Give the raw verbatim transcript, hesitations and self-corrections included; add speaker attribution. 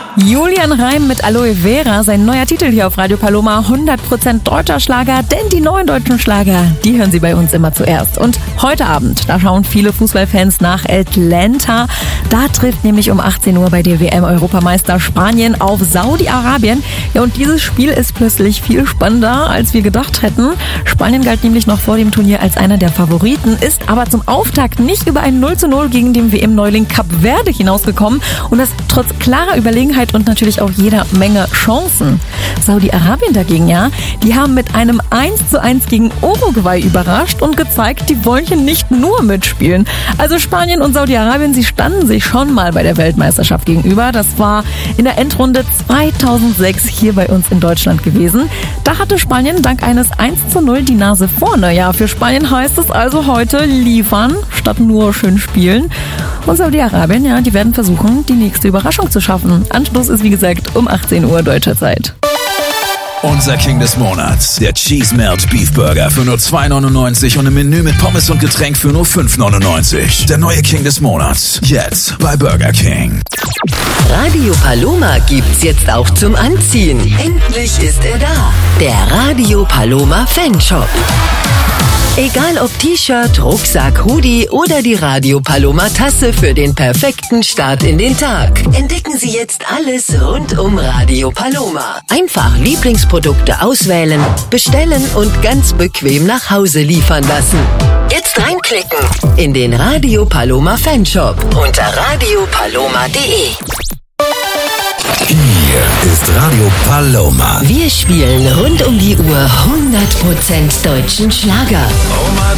Speaker 1: Julian Reim mit Aloe Vera, sein neuer Titel hier auf Radio Paloma, hundert Prozent deutscher Schlager, denn die neuen deutschen Schlager, die hören Sie bei uns immer zuerst. Und heute Abend, da schauen viele Fußballfans nach Atlanta. Da trifft nämlich um achtzehn Uhr bei der W M-Europameister Spanien auf Saudi-Arabien. Ja, und dieses Spiel ist plötzlich viel spannender, als wir gedacht hätten. Spanien galt nämlich noch vor dem Turnier als einer der Favoriten, ist aber zum Auftakt nicht über ein null zu null gegen den W M-Neuling Kap Verde hinausgekommen und das trotz klarer Überlegenheit und natürlich auch jeder Menge Chancen. Saudi-Arabien dagegen, ja, die haben mit einem eins zu eins gegen Uruguay überrascht und gezeigt, die wollen hier nicht nur mitspielen. Also Spanien und Saudi-Arabien, sie standen sich schon mal bei der Weltmeisterschaft gegenüber. Das war in der Endrunde zweitausendsechs hier bei uns in Deutschland gewesen. Da hatte Spanien dank eines eins zu null die Nase vorne. Ja, für Spanien heißt es also heute liefern, statt nur schön spielen. Und Saudi-Arabien, ja, die werden versuchen, die nächste Überraschung zu schaffen. Anschluss ist, wie gesagt, um achtzehn Uhr deutscher Zeit.
Speaker 2: Unser King des Monats, der Cheese Melt Beef Burger für nur zwei neunundneunzig und im Menü mit Pommes und Getränk für nur fünf neunundneunzig. Der neue King des Monats, jetzt bei Burger King.
Speaker 3: Radio Paloma gibt's jetzt auch zum Anziehen. Endlich ist er da, der Radio Paloma Fanshop. Egal ob T-Shirt, Rucksack, Hoodie oder die Radio Paloma Tasse für den perfekten Start in den Tag. Entdecken Sie jetzt alles rund um Radio Paloma. Einfach Lieblingsprodukte auswählen, bestellen und ganz bequem nach Hause liefern lassen. Jetzt reinklicken in den Radio Paloma Fanshop unter radio paloma punkt de.
Speaker 2: Hier ist Radio Paloma.
Speaker 3: Wir spielen rund um die Uhr hundert Prozent deutschen Schlager.
Speaker 2: Oh,